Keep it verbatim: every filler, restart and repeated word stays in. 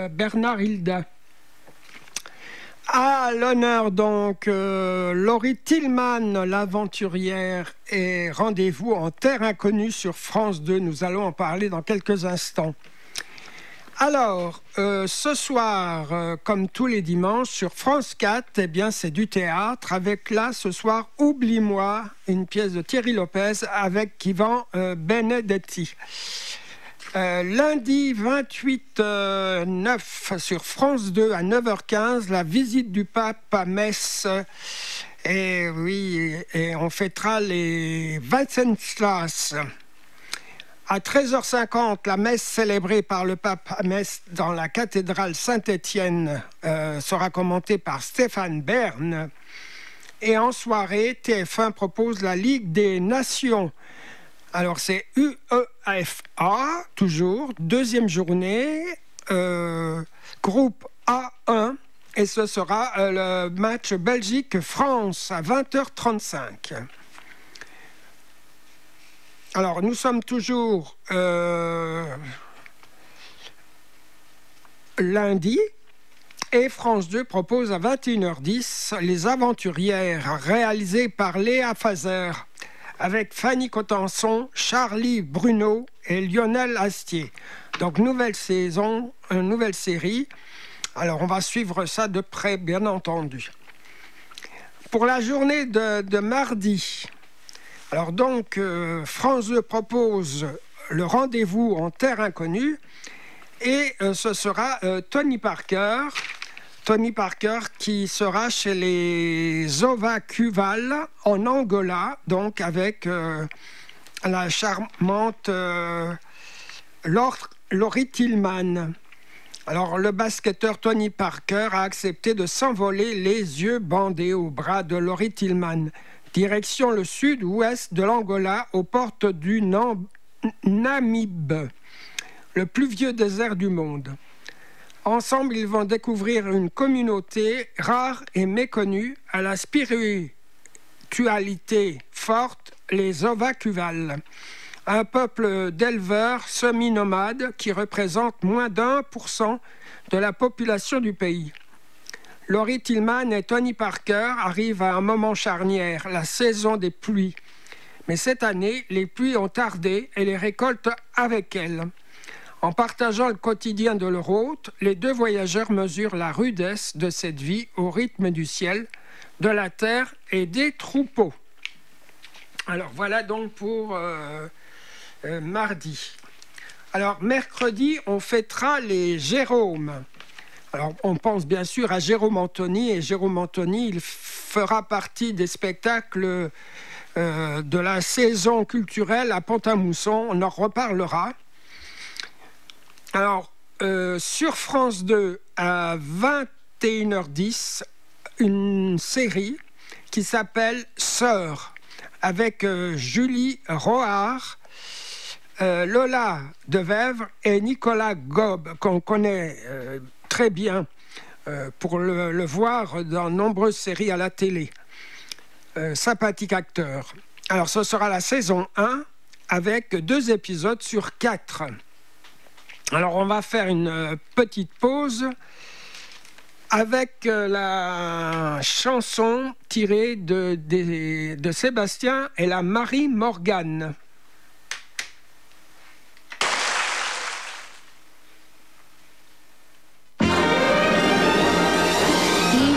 Bernard Hilda. À l'honneur donc, euh, Laurie Tillman, l'aventurière, et rendez-vous en terre inconnue sur France deux. Nous allons en parler dans quelques instants. Alors, euh, ce soir, euh, comme tous les dimanches, sur France quatre, eh bien, c'est du théâtre, avec là, ce soir, Oublie-moi, une pièce de Thierry Lopez avec Ivan euh, Benedetti. Euh, lundi vingt-huit neuf sur France deux à neuf heures quinze, la visite du pape à Metz. Et oui, et on fêtera les Wenceslas. À treize heures cinquante, la messe célébrée par le pape à Metz dans la cathédrale Saint-Étienne euh, sera commentée par Stéphane Bern. Et en soirée, T F un propose la Ligue des Nations. Alors c'est U E F A, toujours, deuxième journée, euh, groupe A un, et ce sera euh, le match Belgique-France à vingt heures trente-cinq. Alors nous sommes toujours euh, lundi, et France deux propose à vingt et une heures dix Les Aventurières, réalisées par Léa Fazer, avec Fanny Cotenson, Charlie Bruno et Lionel Astier. Donc, nouvelle saison, une nouvelle série. Alors, on va suivre ça de près, bien entendu. Pour la journée de, de mardi, alors donc, euh, France deux propose le rendez-vous en terre inconnue, et euh, ce sera euh, Tony Parker, Tony Parker qui sera chez les Ovacuval en Angola, donc avec euh, la charmante euh, Laurie Tillman. Alors le basketteur Tony Parker a accepté de s'envoler les yeux bandés au bras de Laurie Tillman, direction le sud-ouest de l'Angola, aux portes du Nam- Namibe, le plus vieux désert du monde. Ensemble, ils vont découvrir une communauté rare et méconnue à la spiritualité forte, les Ovacuval. Un peuple d'éleveurs semi-nomades qui représente moins d'un pour cent de la population du pays. Laurie Tillman et Tony Parker arrivent à un moment charnière, la saison des pluies. Mais cette année, les pluies ont tardé et les récoltes avec elles. En partageant le quotidien de leur hôte, les deux voyageurs mesurent la rudesse de cette vie au rythme du ciel, de la terre et des troupeaux. Alors voilà donc pour euh, euh, mardi. Alors mercredi, on fêtera les Jérômes. Alors on pense bien sûr à Jérôme Anthony, et Jérôme Anthony, il fera partie des spectacles euh, de la saison culturelle à Pont-à-Mousson. On en reparlera. Alors, euh, sur France deux, à vingt et une heures dix, une série qui s'appelle Sœurs, avec euh, Julie Rohard, euh, Lola Devèvre et Nicolas Gob, qu'on connaît euh, très bien euh, pour le, le voir dans nombreuses séries à la télé. Euh, sympathique acteur. Alors, ce sera la saison un, avec deux épisodes sur quatre. Alors, on va faire une euh, petite pause avec euh, la chanson tirée de, de, de Sébastien et la Marie Morgane.